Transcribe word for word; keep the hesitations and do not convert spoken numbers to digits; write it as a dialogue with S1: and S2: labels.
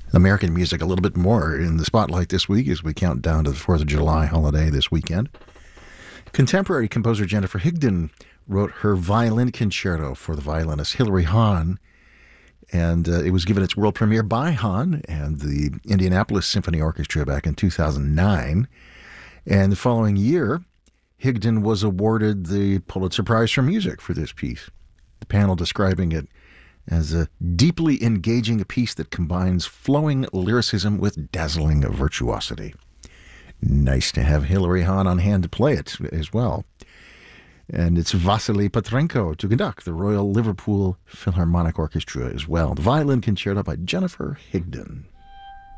S1: American music a little bit more in the spotlight this week as we count down to the fourth of July holiday this weekend. Contemporary composer Jennifer Higdon wrote her violin concerto for the violinist Hilary Hahn, and uh, it was given its world premiere by Hahn and the Indianapolis Symphony Orchestra back in two thousand nine. And the following year, Higdon was awarded the Pulitzer Prize for Music for this piece, the panel describing it as a deeply engaging piece that combines flowing lyricism with dazzling virtuosity. Nice to have Hilary Hahn on hand to play it as well. And it's Vasily Petrenko to conduct the Royal Liverpool Philharmonic Orchestra as well. The violin concerto by Jennifer Higdon.